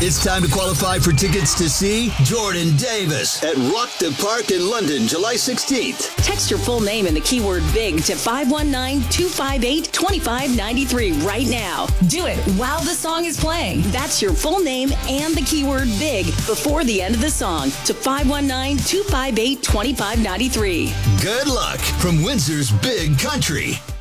It's time to qualify for tickets to see Jordan Davis at Rock the Park in London, July 16th. Text your full name and the keyword BIG to 519-258-2593 right now. Do it while the song is playing. That's your full name and the keyword BIG before the end of the song to 519-258-2593. Good luck from Windsor's Big Country.